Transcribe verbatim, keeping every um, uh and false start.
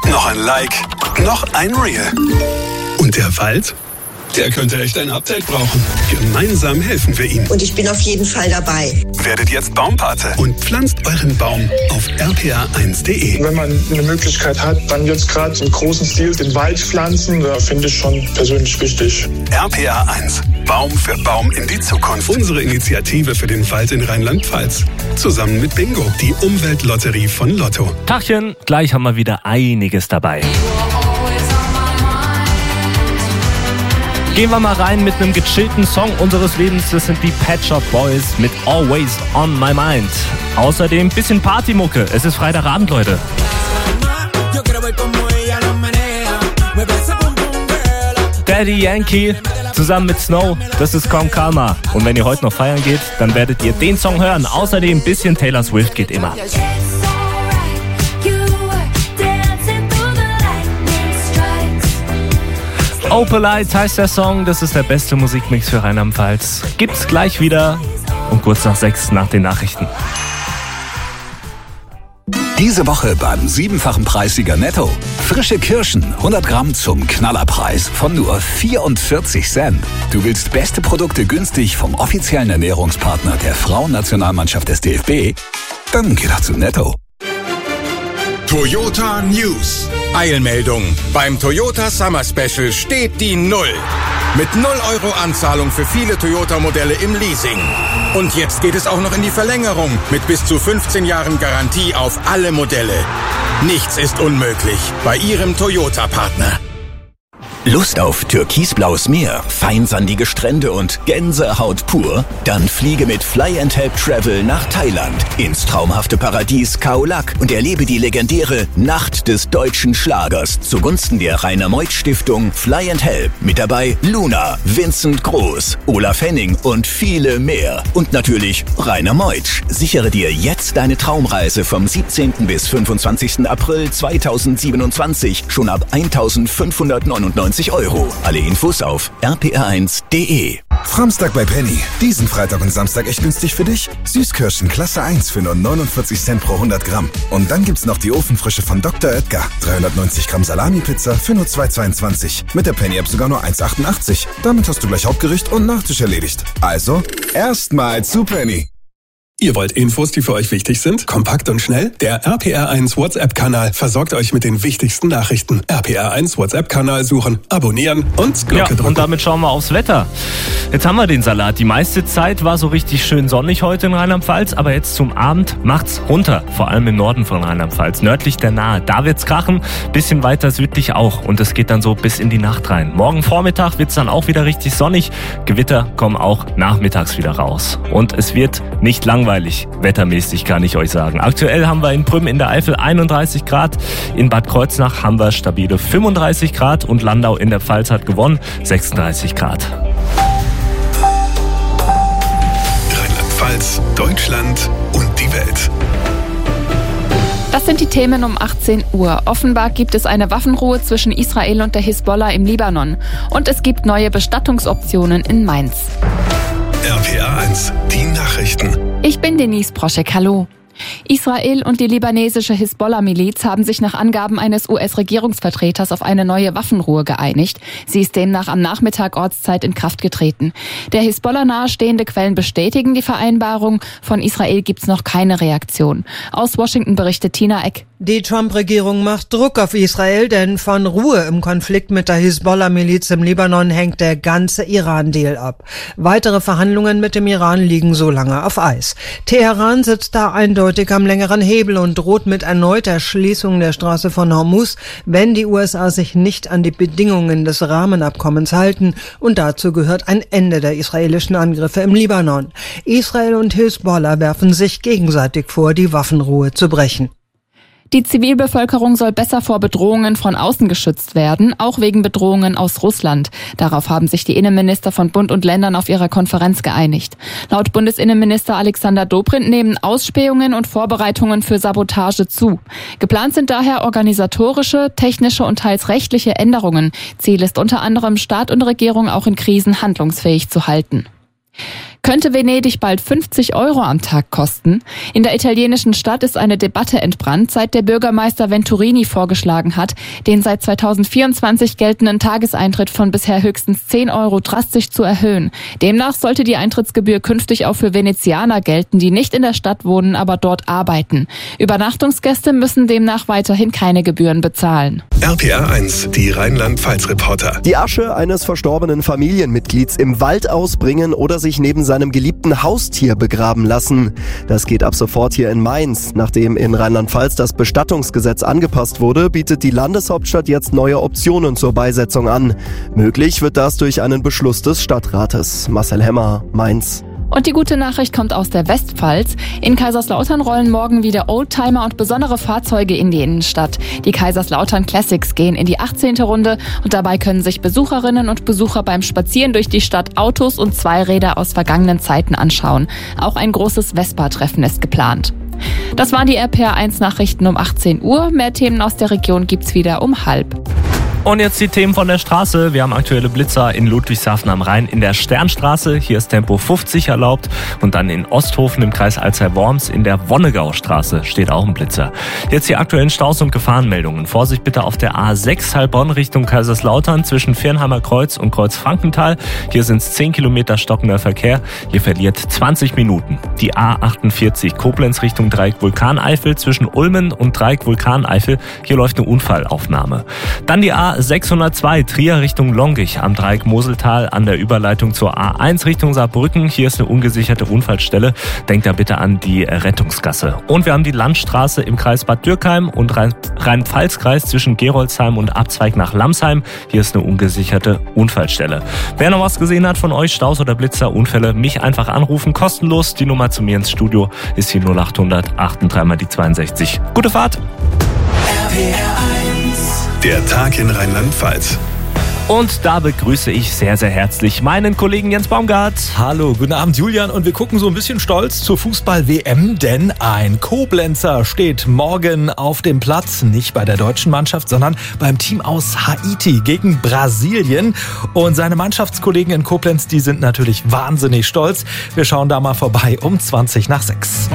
noch ein Like, noch ein Reel. Und der Wald? Der könnte echt ein Update brauchen. Gemeinsam helfen wir ihm. Und ich bin auf jeden Fall dabei. Werdet jetzt Baumpate und pflanzt euren Baum auf r p a eins punkt d e. Wenn man eine Möglichkeit hat, dann jetzt gerade im großen Stil den Wald pflanzen, da finde ich schon persönlich wichtig. R P A eins. Baum für Baum in die Zukunft. Unsere Initiative für den Wald in Rheinland-Pfalz. Zusammen mit Bingo, die Umweltlotterie von Lotto. Tachchen, gleich haben wir wieder einiges dabei. Gehen wir mal rein mit einem gechillten Song unseres Lebens. Das sind die Pet Shop Boys mit Always on My Mind. Außerdem ein bisschen Partymucke. Es ist Freitagabend, Leute. Daddy Yankee zusammen mit Snow. Das ist kaum Karma. Und wenn ihr heute noch feiern geht, dann werdet ihr den Song hören. Außerdem ein bisschen Taylor Swift geht immer. Opalite heißt der Song, das ist der beste Musikmix für Rheinland-Pfalz. Gibt's gleich wieder um kurz nach sechs nach den Nachrichten. Diese Woche beim siebenfachen Preissieger Netto. Frische Kirschen, hundert Gramm zum Knallerpreis von nur vierundvierzig Cent. Du willst beste Produkte günstig vom offiziellen Ernährungspartner der Frauennationalmannschaft des D F B? Dann geh doch zu Netto. Toyota News. Eilmeldung. Beim Toyota Summer Special steht die Null. Mit null Euro Anzahlung für viele Toyota-Modelle im Leasing. Und jetzt geht es auch noch in die Verlängerung mit bis zu fünfzehn Jahren Garantie auf alle Modelle. Nichts ist unmöglich bei Ihrem Toyota-Partner. Lust auf türkisblaues Meer, feinsandige Strände und Gänsehaut pur? Dann fliege mit Fly and Help Travel nach Thailand ins traumhafte Paradies Khao Lak und erlebe die legendäre Nacht des deutschen Schlagers zugunsten der Rainer Meuth Stiftung Fly and Help. Mit dabei Luna, Vincent Groß, Olaf Henning und viele mehr. Und natürlich Rainer Meuth. Sichere dir jetzt deine Traumreise vom siebzehnten bis fünfundzwanzigsten April zweitausendsiebenundzwanzig schon ab eintausendfünfhundertneunundneunzig Euro. Alle Infos auf r p r eins punkt d e. Samstag bei Penny. Diesen Freitag und Samstag echt günstig für dich? Süßkirschen Klasse eins für nur neunundvierzig Cent pro hundert Gramm. Und dann gibt's noch die Ofenfrische von Doktor Oetker. dreihundertneunzig Gramm Salami-Pizza für nur zwei Euro zweiundzwanzig. Mit der Penny-App sogar nur eins Euro achtundachtzig. Damit hast du gleich Hauptgericht und Nachtisch erledigt. Also, erstmal zu Penny. Ihr wollt Infos, die für euch wichtig sind? Kompakt und schnell? Der R P R eins WhatsApp-Kanal versorgt euch mit den wichtigsten Nachrichten. R P R eins WhatsApp-Kanal suchen, abonnieren und Glocke ja, drücken. Und damit schauen wir aufs Wetter. Jetzt haben wir den Salat. Die meiste Zeit war so richtig schön sonnig heute in Rheinland-Pfalz, aber jetzt zum Abend macht's runter. Vor allem im Norden von Rheinland-Pfalz, nördlich der Nahe. Da wird's krachen, bisschen weiter südlich auch. Und es geht dann so bis in die Nacht rein. Morgen Vormittag wird's dann auch wieder richtig sonnig. Gewitter kommen auch nachmittags wieder raus. Und es wird nicht langweilig. Wettermäßig kann ich euch sagen. Aktuell haben wir in Prüm in der Eifel einunddreißig Grad, in Bad Kreuznach haben wir stabile fünfunddreißig Grad und Landau in der Pfalz hat gewonnen, sechsunddreißig Grad. Rheinland-Pfalz, Deutschland und die Welt. Das sind die Themen um achtzehn Uhr. Offenbar gibt es eine Waffenruhe zwischen Israel und der Hisbollah im Libanon. Und es gibt neue Bestattungsoptionen in Mainz. R P R eins, die Nachrichten. Ich bin Denise Proschek, hallo. Israel und die libanesische Hisbollah-Miliz haben sich nach Angaben eines U S-Regierungsvertreters auf eine neue Waffenruhe geeinigt. Sie ist demnach am Nachmittag Ortszeit in Kraft getreten. Der Hisbollah nahestehende Quellen bestätigen die Vereinbarung. Von Israel gibt's noch keine Reaktion. Aus Washington berichtet Tina Eck. Die Trump-Regierung macht Druck auf Israel, denn von Ruhe im Konflikt mit der Hisbollah-Miliz im Libanon hängt der ganze Iran-Deal ab. Weitere Verhandlungen mit dem Iran liegen so lange auf Eis. Teheran sitzt da eindeutig am längeren Hebel und droht mit erneuter Schließung der Straße von Hormuz, wenn die U S A sich nicht an die Bedingungen des Rahmenabkommens halten. Und dazu gehört ein Ende der israelischen Angriffe im Libanon. Israel und Hisbollah werfen sich gegenseitig vor, die Waffenruhe zu brechen. Die Zivilbevölkerung soll besser vor Bedrohungen von außen geschützt werden, auch wegen Bedrohungen aus Russland. Darauf haben sich die Innenminister von Bund und Ländern auf ihrer Konferenz geeinigt. Laut Bundesinnenminister Alexander Dobrindt nehmen Ausspähungen und Vorbereitungen für Sabotage zu. Geplant sind daher organisatorische, technische und teils rechtliche Änderungen. Ziel ist unter anderem, Staat und Regierung auch in Krisen handlungsfähig zu halten. Könnte Venedig bald fünfzig Euro am Tag kosten? In der italienischen Stadt ist eine Debatte entbrannt, seit der Bürgermeister Venturini vorgeschlagen hat, den seit zweitausendvierundzwanzig geltenden Tageseintritt von bisher höchstens zehn Euro drastisch zu erhöhen. Demnach sollte die Eintrittsgebühr künftig auch für Venezianer gelten, die nicht in der Stadt wohnen, aber dort arbeiten. Übernachtungsgäste müssen demnach weiterhin keine Gebühren bezahlen. R P R eins, die Rheinland-Pfalz-Reporter. Die Asche eines verstorbenen Familienmitglieds im Wald ausbringen oder sich neben seinem geliebten Haustier begraben lassen. Das geht ab sofort hier in Mainz. Nachdem in Rheinland-Pfalz das Bestattungsgesetz angepasst wurde, bietet die Landeshauptstadt jetzt neue Optionen zur Beisetzung an. Möglich wird das durch einen Beschluss des Stadtrates. Marcel Hemmer, Mainz. Und die gute Nachricht kommt aus der Westpfalz. In Kaiserslautern rollen morgen wieder Oldtimer und besondere Fahrzeuge in die Innenstadt. Die Kaiserslautern Classics gehen in die achtzehnte Runde und dabei können sich Besucherinnen und Besucher beim Spazieren durch die Stadt Autos und Zweiräder aus vergangenen Zeiten anschauen. Auch ein großes Vespa-Treffen ist geplant. Das waren die R P R eins Nachrichten um achtzehn Uhr. Mehr Themen aus der Region gibt's wieder um halb. Und jetzt die Themen von der Straße. Wir haben aktuelle Blitzer in Ludwigshafen am Rhein in der Sternstraße. Hier ist Tempo fünfzig erlaubt. Und dann in Osthofen im Kreis Alzey-Worms in der Wonnegaustraße steht auch ein Blitzer. Jetzt die aktuellen Staus- und Gefahrenmeldungen. Vorsicht bitte auf der A sechs Heilbronn Richtung Kaiserslautern zwischen Viernheimer Kreuz und Kreuz Frankenthal. Hier sind es zehn Kilometer stockender Verkehr. Ihr verliert zwanzig Minuten. Die A achtundvierzig Koblenz Richtung Dreieck Vulkaneifel zwischen Ulmen und Dreieck Vulkaneifel. Hier läuft eine Unfallaufnahme. Dann die A sechshundertzwei Trier Richtung Longich am Dreieck Moseltal an der Überleitung zur A eins Richtung Saarbrücken. Hier ist eine ungesicherte Unfallstelle. Denkt da bitte an die Rettungsgasse. Und wir haben die Landstraße im Kreis Bad Dürkheim und Rhein-Pfalz-Kreis zwischen Geroldsheim und Abzweig nach Lamsheim. Hier ist eine ungesicherte Unfallstelle. Wer noch was gesehen hat von euch, Staus oder Blitzer, Unfälle, mich einfach anrufen. Kostenlos. Die Nummer zu mir ins Studio ist die null achthundert achtunddreißig mal die zweiundsechzig. Gute Fahrt! R P R eins. Der Tag in Rheinland-Pfalz. Und da begrüße ich sehr, sehr herzlich meinen Kollegen Jens Baumgart. Hallo, guten Abend Julian, und wir gucken so ein bisschen stolz zur Fußball-W M, denn ein Koblenzer steht morgen auf dem Platz, nicht bei der deutschen Mannschaft, sondern beim Team aus Haiti gegen Brasilien. Und seine Mannschaftskollegen in Koblenz, die sind natürlich wahnsinnig stolz. Wir schauen da mal vorbei um zwanzig nach sechs.